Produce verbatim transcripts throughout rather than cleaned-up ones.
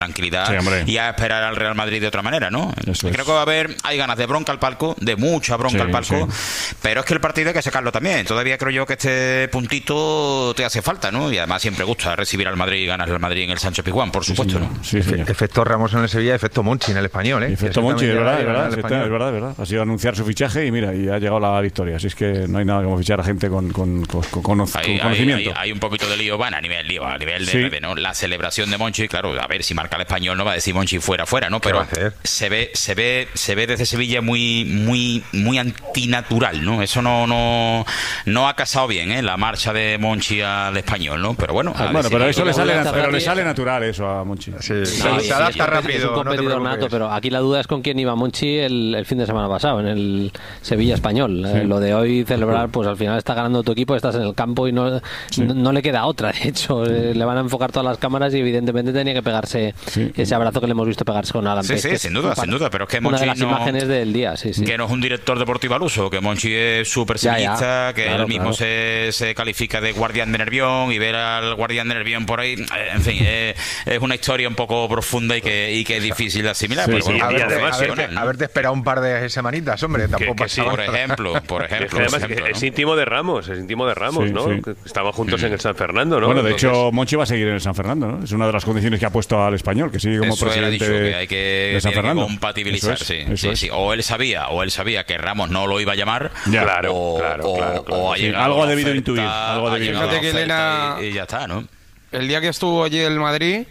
tranquilidad sí, y a esperar al Real Madrid de otra manera, ¿no? Eso Creo es. que va a haber, hay ganas de bronca al palco, de mucha bronca Sí, al palco, sí. pero es que el partido hay que sacarlo también. Todavía creo yo que este puntito te hace falta, ¿no? Y además siempre gusta recibir al Madrid y ganar al Madrid en el Sánchez Pizjuán, por supuesto, sí, ¿no? Sí, sí. Efecto Ramos en el Sevilla, efecto Monchi en el Español, ¿eh? Efecto Monchi, es verdad, es verdad, es es verdad, es verdad, es verdad. Ha sido anunciar su fichaje y mira, y ha llegado la victoria. Así es que no hay nada como fichar a gente con, con, con, con, con hay, conocimiento. Hay, hay, hay un poquito de lío, van a nivel lío, a nivel de, sí. de ¿no? La celebración de Monchi, claro, a ver si marca el Español, no va a decir Monchi fuera, fuera, ¿no? Pero se ve, se ve, se ve desde Sevilla muy, muy, muy antinatural, ¿no? Eso no, no, no ha casado bien, ¿eh? La marcha de Monchi al Español, ¿no? Pero bueno, bueno, pero eso le sale, nat- pero le sale natural eso a Monchi. Sí, No, se, y- se adapta y- rápido. Es un competidor no te nato, pero aquí la duda es con quién iba Monchi el, el fin de semana pasado, en el Sevilla Español. Sí. Eh, lo de hoy celebrar, pues al final está ganando tu equipo, estás en el campo y no, Sí. no, no le queda otra. De hecho, eh, le van a enfocar todas las cámaras y evidentemente tenía que pegarse Sí. ese abrazo que le hemos visto pegarse con Alan Sí, Pérez, sí, que sin es duda, para- sin duda, pero es que una Monchi de las no, imágenes del día, sí, sí. que no es un director deportivo al uso, que Monchi es súper Ya, ya. sevillista, que Claro, él mismo claro. se, se califica de guardián de Nervión y ver al guardián de Nervión por ahí, eh, en fin, eh, es una historia un poco profunda y que, y que es difícil de asimilar. Sí, pero sí, bueno, y es Haberte, además, profesional, haberte, ¿no? haberte esperado un par de semanitas, hombre, tampoco que sí, pasaba Por nada. ejemplo, por ejemplo, Es que además por ejemplo, es ¿no? íntimo de Ramos, es íntimo de Ramos, Sí, ¿no? sí. Que Estaban juntos en el San Fernando, ¿no? Bueno, de Entonces, hecho, Monchi va a seguir en el San Fernando, ¿no? Es una de las condiciones que ha puesto al Español, que sigue como Eso él ha presidente dicho, de, que hay que, de San tiene que Fernando. compatibilizar, Eso es, sí, eso sí, es. sí. O él sabía, o él sabía que Ramos no lo iba a llamar, Ya. Claro, o, claro, o- claro, claro. o ha Sí, llegado algo ha la debido oferta, intuir, algo ha ha debido llegado intuir. la Fíjate que oferta Elena- y, y ya está, ¿no? El día que estuvo allí el Madrid,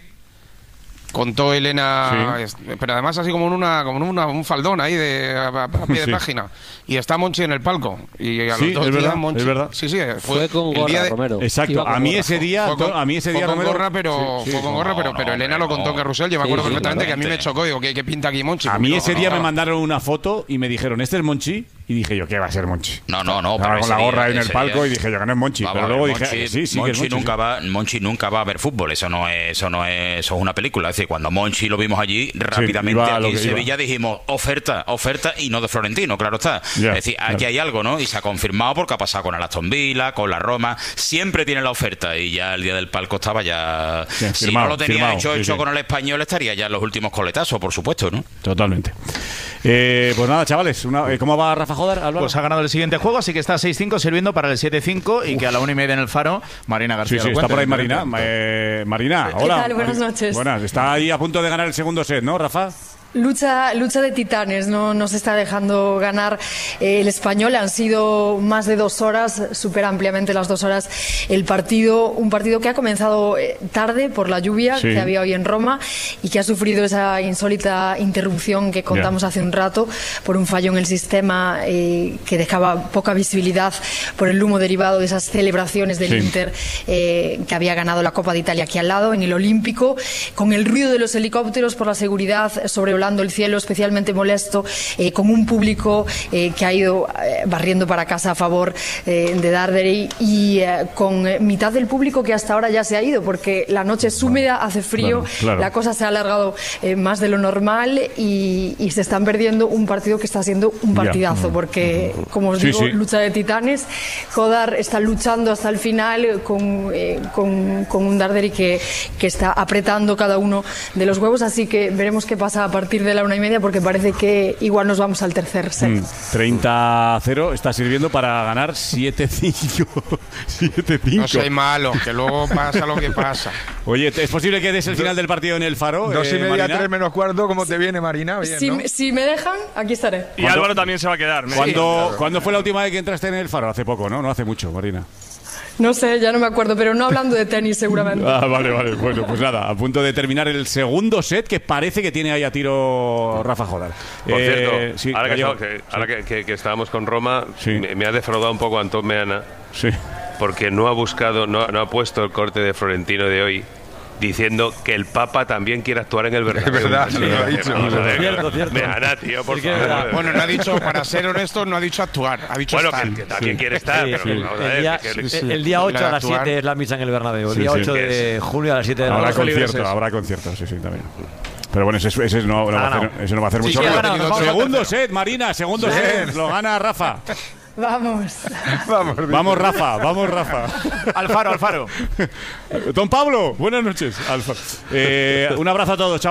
contó Elena, Sí. es- pero además así como en una, como en una, un faldón ahí de a, a- a pie de Sí. página. Y está Monchi en el palco. Y a Sí, los dos es días verdad, Monchi. es verdad. Sí, sí, fue, Fue con el gorra, día de- Romero. Exacto, Iba con a mí gorra. ese día, Fue con, a mí ese día fue con Romero, gorra, pero Sí, sí. fue con gorra, pero, No, pero no, Elena lo no. contó que Rusell. Yo me Sí, acuerdo sí, perfectamente que a mí me claramente. chocó. Digo, ¿qué, qué pinta aquí Monchi? A Pues mí digo, ese no, día no. me mandaron una foto y me dijeron, este es Monchi, y dije yo, ¿qué va a ser Monchi? No, no, no. Estaba pero con ese la día- gorra en el ese palco día- y dije yo que no es Monchi, Vamos pero a ver, luego Monchi, dije, sí, sí, que Monchi es Monchi. nunca sí. va, Monchi nunca va a ver fútbol, eso no es, eso no es, eso es una película. Es decir, cuando Monchi lo vimos allí, rápidamente iba a aquí lo en que iba. Sevilla dijimos oferta, oferta y no de Florentino, claro está. Ya, es decir, aquí claro. hay algo, ¿no? Y se ha confirmado porque ha pasado con el Aston Villa, con la Roma, siempre tiene la oferta y ya el día del palco estaba ya. Sí, si firmado, no lo tenía firmado, hecho, sí, hecho sí. con el Español, estaría ya en los últimos coletazos, por supuesto, ¿no? Totalmente. Eh, pues nada, chavales, una- eh, ¿cómo va Rafa Jodar, Álvaro? Pues ha ganado el siguiente juego, así que está seis cinco sirviendo para el siete cinco y que a la una y media en el Faro, Marina García. Sí, sí, lo está cuente, por ahí evidentemente. Marina. Eh, Marina, ¿Qué hola. tal? Buenas Mari- noches. Buenas, está ahí a punto de ganar el segundo set, ¿no, Rafa? Lucha, lucha de titanes, no nos está dejando ganar eh, el Español. Han sido más de dos horas, supera ampliamente las dos horas el partido. Un partido que ha comenzado eh, tarde por la lluvia Sí. que había hoy en Roma y que ha sufrido esa insólita interrupción que contamos Ya. hace un rato por un fallo en el sistema eh, que dejaba poca visibilidad por el humo derivado de esas celebraciones del Sí. Inter eh, que había ganado la Copa de Italia aquí al lado, en el Olímpico, con el ruido de los helicópteros por la seguridad sobrevolando el cielo, especialmente molesto, eh, con un público eh, que ha ido eh, barriendo para casa a favor eh, de Darderi y eh, con eh, mitad del público que hasta ahora ya se ha ido, porque la noche es húmeda, hace frío, Claro, claro. la cosa se ha alargado eh, más de lo normal y, y se están perdiendo un partido que está siendo un Ya. partidazo, porque, como os Sí, digo, sí. lucha de titanes. Jodar está luchando hasta el final con, eh, con, con un Darderi que, que está apretando cada uno de los huevos, así que veremos qué pasa a partir de la una y media, porque parece que igual nos vamos al tercer set. Mm, treinta a cero está sirviendo para ganar siete cinco. siete cinco. No soy malo, que luego pasa lo que pasa. Oye, ¿es posible que des el final del partido en el Faro? Dos y eh, media, Marina? tres menos cuarto, ¿cómo te viene, Marina? Bien, Si, ¿no? si me dejan, aquí estaré. Y Álvaro también se va a quedar. me- ¿Cuándo, ¿Cuándo fue la última vez que entraste en el Faro? Hace poco, ¿no? No hace mucho, Marina. No sé, ya no me acuerdo, pero no hablando de tenis seguramente. Ah, vale, vale. Bueno, pues nada, a punto de terminar el segundo set que parece que tiene ahí a tiro Rafa Jodar. Por Eh, cierto, sí, ahora, que, Gallego. estamos- que- ahora que, que- que estábamos con Roma, Sí. me, me ha defraudado un poco Antón Meana, Sí. porque no ha buscado, no, no ha puesto el corte de Florentino de hoy diciendo que el Papa también quiere actuar en el Bernabéu. Es verdad, sí, lo ha dicho. Vamos a ver, Cierto, cierto. Meana, tío, por Sí que es favor. verdad. Bueno, no ha dicho, para ser honesto, no ha dicho actuar, ha dicho Bueno, estar. que, que también quiere estar, Sí, pero sí. vamos a El ver, día, que- que- el- el día ocho a las actuar. siete es la misa en el Bernabéu. El Sí, día sí. ocho de julio a las siete de la Habrá noche. concierto, habrá concierto, sí, sí, también. Pero bueno, ese, ese no, no va a hacer, ese no va a hacer Sí, mucho sí, ha ruido. ganado, nos vamos al Segundo tercero. set, Marina, segundo set. Lo gana Rafa. Vamos. Vamos, Vamos, Rafa, vamos, Rafa. Alfaro, Alfaro. Don Pablo, buenas noches. Alfa. Eh, un abrazo a todos, chao.